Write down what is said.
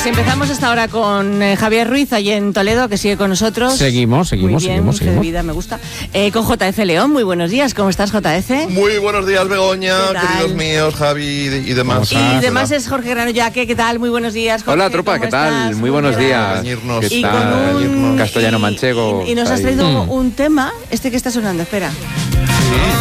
Pues empezamos hasta ahora con Javier Ruiz, allí en Toledo, que sigue con nosotros. Seguimos. De vida, me gusta. Con JF León, muy buenos días. ¿Cómo estás, JF? Muy buenos días, Begoña, queridos míos, Javi y demás. Y demás es Jorge Granollaque, ¿qué tal? Muy buenos días, Jorge. Hola, tropa, ¿qué tal? Estás? Muy buenos días. Y con un castellano manchego. Y nos has traído un tema, que está sonando, espera.